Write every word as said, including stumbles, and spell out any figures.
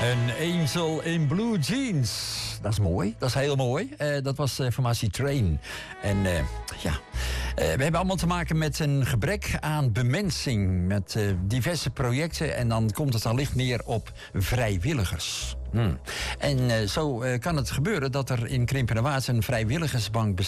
Een Angel in Blue Jeans. Dat is mooi, dat is heel mooi. Uh, dat was uh, formatie Train. En uh, ja, uh, we hebben allemaal te maken met een gebrek aan bemensing. Met uh, diverse projecten. En dan komt het allicht neer op vrijwilligers. Hmm. En uh, zo uh, kan het gebeuren dat er in Krimpenerwaard een vrijwilligersbank bestaat.